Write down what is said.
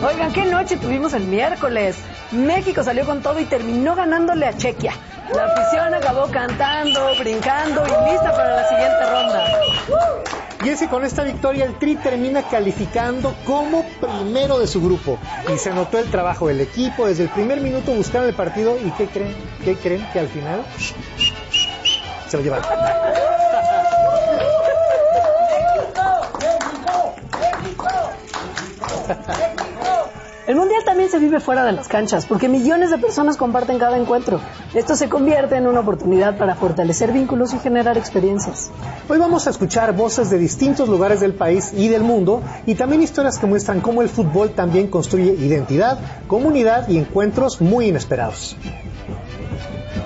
Oigan, qué noche tuvimos el miércoles. México salió con todo y terminó ganándole a Chequia. La afición acabó cantando, brincando y lista para la siguiente ronda. Y es que con esta victoria el Tri termina calificando como primero de su grupo. Y se notó el trabajo del equipo. Desde el primer minuto buscaron el partido. ¿Y qué creen? ¿Qué creen? Que al final se lo llevaron. El Mundial también se vive fuera de las canchas, porque millones de personas comparten cada encuentro. Esto se convierte en una oportunidad para fortalecer vínculos y generar experiencias. Hoy vamos a escuchar voces de distintos lugares del país y del mundo, y también historias que muestran cómo el fútbol también construye identidad, comunidad y encuentros muy inesperados.